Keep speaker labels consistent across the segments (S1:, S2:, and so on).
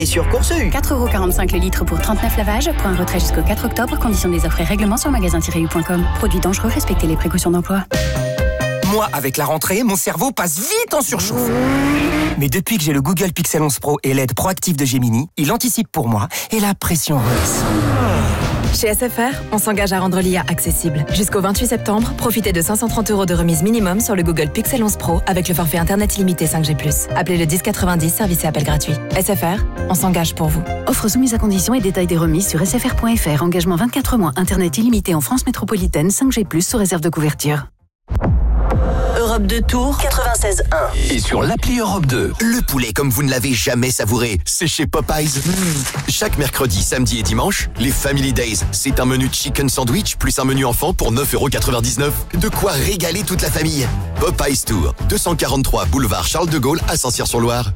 S1: Et sur Coursu.
S2: 4,45€ le litre pour 39 lavages. Point retrait jusqu'au 4 octobre. Conditions des offres et règlements sur magasin-u.com. Produits dangereux, respectez les précautions d'emploi.
S3: Moi, avec la rentrée, mon cerveau passe vite en surchauffe. Mais depuis que j'ai le Google Pixel 11 Pro et l'aide proactive de Gemini, il anticipe pour moi et la pression redescend.
S4: Chez SFR, on s'engage à rendre l'IA accessible. Jusqu'au 28 septembre, profitez de 530€ de remise minimum sur le Google Pixel 11 Pro avec le forfait Internet illimité 5G+. Appelez le 1090, service et appel gratuit. SFR, on s'engage pour vous.
S2: Offre soumise à conditions et détails des remises sur sfr.fr. Engagement 24 mois. Internet illimité en France métropolitaine 5G+, sous réserve de couverture.
S1: Europe 2 Tours 96.1.
S5: Et sur l'appli Europe 2, le poulet comme vous ne l'avez jamais savouré, c'est chez Popeyes. Chaque mercredi, samedi et dimanche, les Family Days, c'est un menu chicken sandwich plus un menu enfant pour 9,99€. De quoi régaler toute la famille. Popeyes Tour, 243 boulevard Charles de Gaulle à Saint-Cyr-sur-Loire.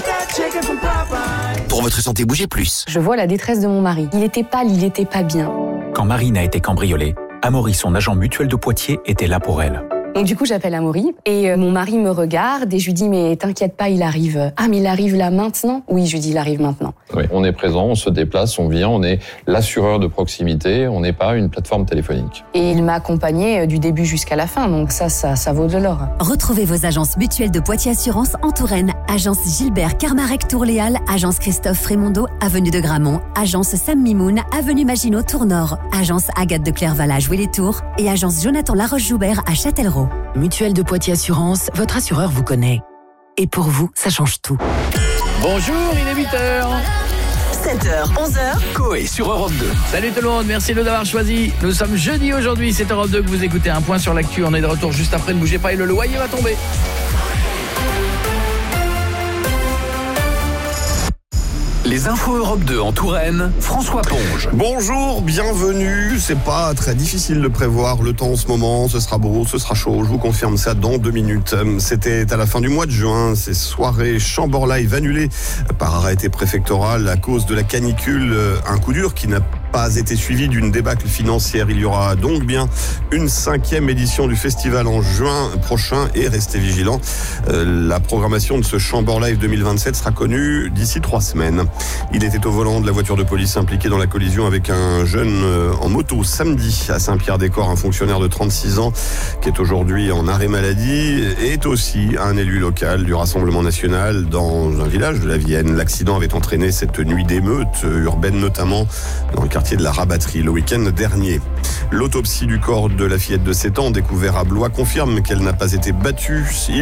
S5: Pour votre santé, bougez plus.
S6: Je vois la détresse de mon mari. Il était pâle, il était pas bien.
S7: Quand Marine a été cambriolée, Amaury, son agent mutuel de Poitiers, était là pour elle.
S6: Donc du coup, j'appelle Amaury et mon mari me regarde et je lui dis « Mais t'inquiète pas, il arrive. » « Ah, mais il arrive là maintenant ?» Oui, je lui dis « Il arrive maintenant. »
S8: Oui, on est présent, on se déplace, on vient, on est l'assureur de proximité, on n'est pas une plateforme téléphonique.
S6: Et il m'a accompagné du début jusqu'à la fin, donc ça vaut de l'or.
S9: Retrouvez vos agences mutuelles de Poitiers Assurance en Touraine. Agence Gilbert Carmarec Tourléal, Agence Christophe Frémondeau, avenue de Gramont, Agence Sam Mimoun, avenue Maginot Tour-Nord, Agence Agathe de Clerval à Joué-les-Tours et Agence Jonathan Laroche-Joubert à Châtellerault.
S10: Mutuelle de Poitiers Assurance, votre assureur vous connaît. Et pour vous, ça change tout.
S11: Bonjour, il est 8h.
S1: 7h, 11h.
S5: Coé sur Europe 2.
S11: Salut tout le monde, merci de nous avoir choisis. Nous sommes jeudi aujourd'hui, c'est Europe 2 que vous écoutez. Un point sur l'actu, on est de retour juste après, ne bougez pas et le loyer va tomber.
S5: Les infos Europe 2 en Touraine, François Ponge.
S12: Bonjour, bienvenue. C'est pas très difficile de prévoir le temps en ce moment. Ce sera beau, ce sera chaud. Je vous confirme ça dans 2 minutes. C'était à la fin du mois de juin. Ces soirées Chambord Live annulées par arrêté préfectoral à cause de la canicule. Un coup dur qui n'a pas été suivi d'une débâcle financière. Il y aura donc bien une 5e édition du festival en juin prochain et restez vigilants. La programmation de ce Chambord Live 2027 sera connue d'ici 3 semaines. Il était au volant de la voiture de police impliquée dans la collision avec un jeune en moto samedi à Saint-Pierre-des-Corps. Un fonctionnaire de 36 ans qui est aujourd'hui en arrêt maladie est aussi un élu local du Rassemblement national dans un village de la Vienne. L'accident avait entraîné cette nuit d'émeute urbaine, notamment dans le quartier de la Rabatterie le week-end dernier. L'autopsie du corps de la fillette de 7 ans découvert à Blois confirme qu'elle n'a pas été battue.